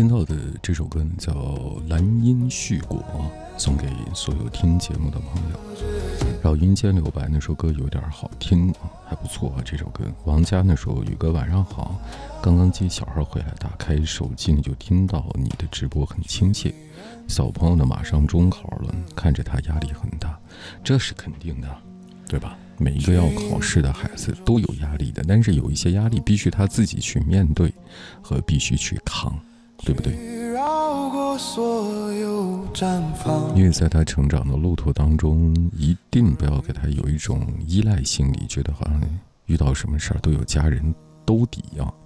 听到的这首歌叫《兰因絮果》，送给所有听节目的朋友。然后阴间留白那首歌有点好听，还不错这首歌。王佳那首宇哥晚上好，刚刚接小孩回来，打开手机就听到你的直播很亲切。小朋友呢马上中考了，看着他压力很大，这是肯定的，对吧？每一个要考试的孩子都有压力的，但是有一些压力必须他自己去面对和必须去扛，对不对？因为在他成长的路途当中，一定不要给他有一种依赖心理，觉得好像遇到什么事儿都有家人兜底啊。